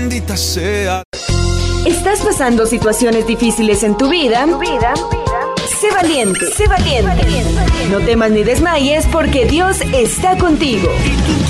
Bendita sea. ¿Estás pasando situaciones difíciles en tu vida? Sé valiente, sé valiente. No temas ni desmayes porque Dios está contigo.